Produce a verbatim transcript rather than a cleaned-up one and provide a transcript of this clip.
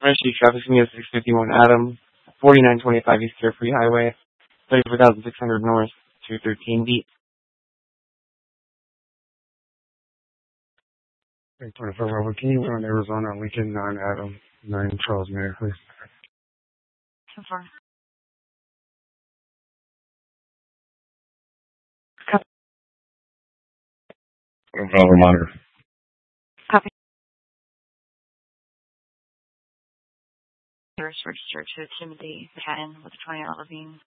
Street traffic from U S six fifty-one Adam, forty-nine twenty-five East Carefree Highway, thirty-four thousand six hundred North, two thirteen beat. twenty-four Robert, can you run Arizona Lincoln nine Adam nine Charles Mayer, please? Confirm. Valor Monitor. Copy. Registered to Timothy Patton with twenty Levine.